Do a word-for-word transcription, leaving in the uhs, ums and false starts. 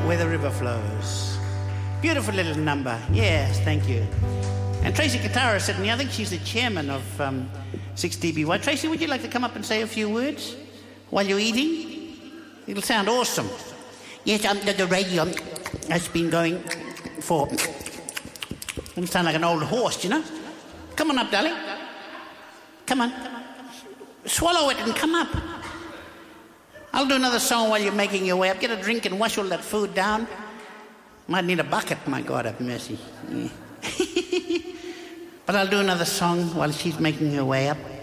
Where the River Flows. Beautiful little number. Yes, thank you. And Tracy Katara said to me, I think she's the chairman of um, six D B Y. Tracy, would you like to come up and say a few words while you're eating? It'll sound awesome. Yes, um, the, the radio has been going for... It'll sound like an old horse, you know? Come on up, darling. Come on. Swallow it and come up. I'll do another song while you're making your way up. Get a drink and wash all that food down. Might need a bucket, my God have mercy. Yeah. But I'll do another song while she's making her way up.